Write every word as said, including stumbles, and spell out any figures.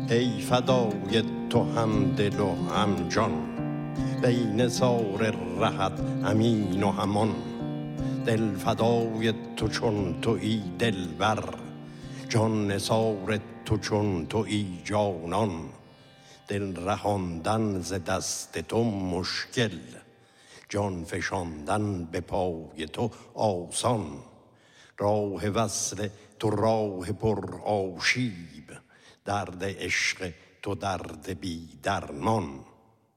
ای فدای تو هم دل و هم جان، بین زار رهت امین و همان. دل فدای تو چون تویی دلبر، جان نثار تو چون تویی جانان. دل رهاندن ز دست تو مشکل، جان فشاندن به پای تو آسان. راه وصل تو راه پر آشیب، درد عشق تو درد بی درمان.